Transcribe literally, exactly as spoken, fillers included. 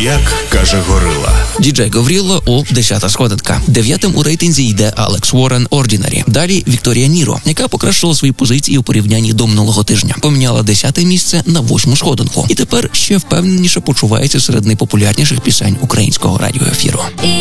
Як каже Горила. Діджей Гавріло у десята сходинка. Дев'ятим у рейтинзі йде Алекс Уоррен «Ordinary». Далі Вікторія Ніро, яка покращила свої позиції у порівнянні до минулого тижня. Поміняла десяте місце на восьму сходинку. І тепер ще впевненіше почувається серед найпопулярніших пісень українського радіоефіру.